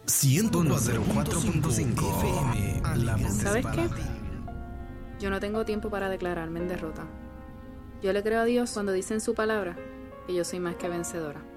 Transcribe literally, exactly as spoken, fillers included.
ciento cuatro punto cinco F M. ¿Sabes qué? Yo no tengo tiempo para declararme en derrota. Yo le creo a Dios cuando dice en su palabra que yo soy más que vencedora.